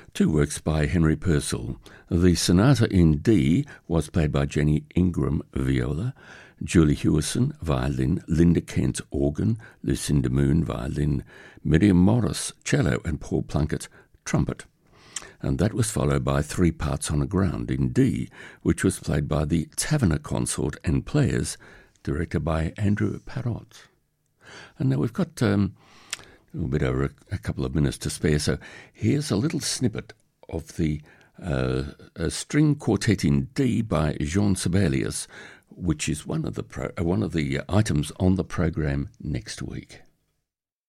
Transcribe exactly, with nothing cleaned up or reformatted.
Two works by Henry Purcell. The Sonata in D was played by Jenny Ingram, viola, Julie Hewison, violin, Linda Kent, organ, Lucinda Moon, violin, Miriam Morris, cello, and Paul Plunkett, trumpet. And that was followed by Three Parts on a Ground in D, which was played by the Taverner Consort and Players, directed by Andrew Parrott. And now we've got um, a little bit over a, a couple of minutes to spare, so here's a little snippet of the uh, a string quartet in D by Jean Sibelius, which is one of the pro- uh, one of the items on the program next week.